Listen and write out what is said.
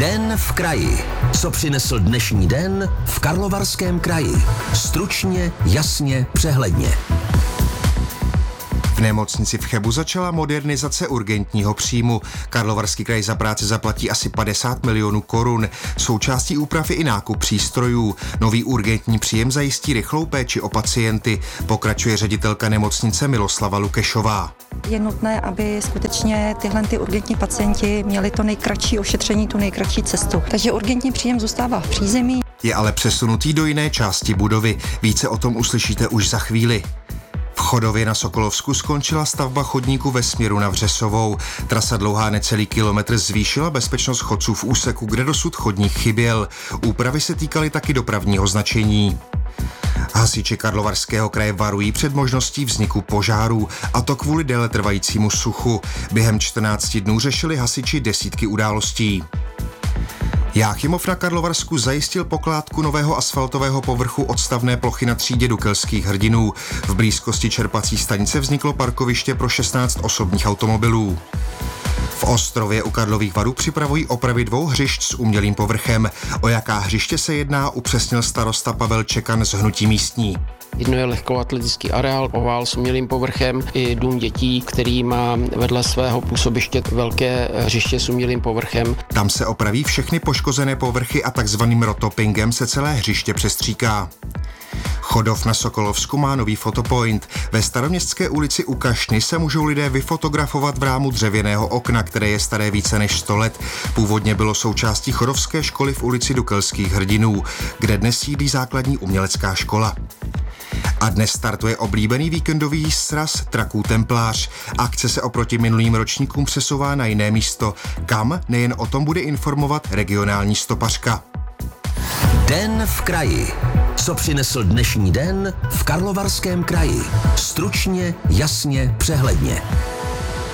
Den v kraji. Co přinesl dnešní den v Karlovarském kraji? Stručně, jasně, přehledně. V nemocnici v Chebu začala modernizace urgentního příjmu. Karlovarský kraj za práci zaplatí asi 50 milionů korun. Součástí úprav je i nákup přístrojů. Nový urgentní příjem zajistí rychlou péči o pacienty, pokračuje ředitelka nemocnice Miloslava Lukešová. Je nutné, aby skutečně tyhle urgentní pacienti měli to nejkratší ošetření, tu nejkratší cestu. Takže urgentní příjem zůstává v přízemí. Je ale přesunutý do jiné části budovy. Více o tom uslyšíte už za chvíli. V Chodově na Sokolovsku skončila stavba chodníku ve směru na Vřesovou. Trasa dlouhá necelý kilometr zvýšila bezpečnost chodců v úseku, kde dosud chodník chyběl. Úpravy se týkaly taky dopravního značení. Hasiči Karlovarského kraje varují před možností vzniku požárů, a to kvůli déletrvajícímu suchu. Během 14 dnů řešili hasiči desítky událostí. Jáchymov na Karlovarsku zajistil pokládku nového asfaltového povrchu odstavné plochy na třídě Dukelských hrdinů. V blízkosti čerpací stanice vzniklo parkoviště pro 16 osobních automobilů. V Ostrově u Karlových Varů připravují opravy 2 hřišť s umělým povrchem. O jaká hřiště se jedná, upřesnil starosta Pavel Čekan z Hnutí místní. Jedno je lehkoatletický areál, ovál s umělým povrchem, i dům dětí, který má vedle svého působiště velké hřiště s umělým povrchem. Tam se opraví všechny poškozené povrchy a takzvaným rotopingem se celé hřiště přestříká. Chodov na Sokolovsku má nový fotopoint. Ve Staroměstské ulici u Kašny se můžou lidé vyfotografovat v rámu dřevěného okna, které je staré více než 100 let. Původně bylo součástí chodovské školy v ulici Dukelských hrdinů, kde dnes sídlí základní umělecká škola. A dnes startuje oblíbený víkendový sraz Traků Templář. Akce se oproti minulým ročníkům přesouvá na jiné místo. Kam? Nejen o tom bude informovat regionální stopařka. Den v kraji. Co přinesl dnešní den v Karlovarském kraji? Stručně, jasně, přehledně.